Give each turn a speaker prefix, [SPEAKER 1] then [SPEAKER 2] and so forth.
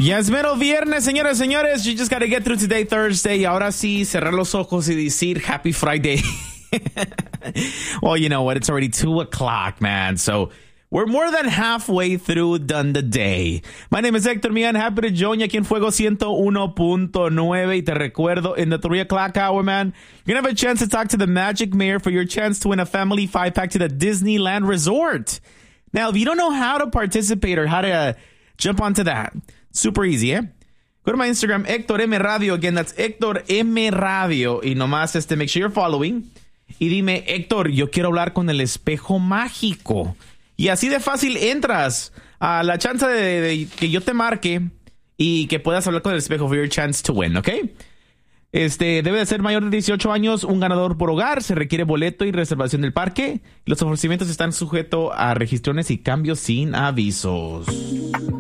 [SPEAKER 1] Ya es mero viernes, señores, señores. You just gotta get through today, Thursday. Y ahora sí, cerrar los ojos y decir Happy Friday. Well, you know what? It's already 2 o'clock, man. So we're more than halfway through done the day. My name is Héctor Millán. Happy to join you aquí en Fuego 101.9. Y te recuerdo, in the 3 o'clock hour, man, you're going to have a chance to talk to the Magic Mayor for your chance to win a family 5-pack to the Disneyland Resort. Now, if you don't know how to participate or how to jump onto that, super easy, eh? Go to my Instagram, Héctor M Radio. Again, that's Héctor M Radio. Y nomás make sure you're following. Y dime, Héctor, yo quiero hablar con el espejo mágico. Y así de fácil entras a la chance de que yo te marque y que puedas hablar con el espejo for your chance to win, ¿ok? Debe de ser mayor de 18 años, un ganador por hogar, se requiere boleto y reservación del parque. Los ofrecimientos están sujetos a registrones y cambios sin avisos.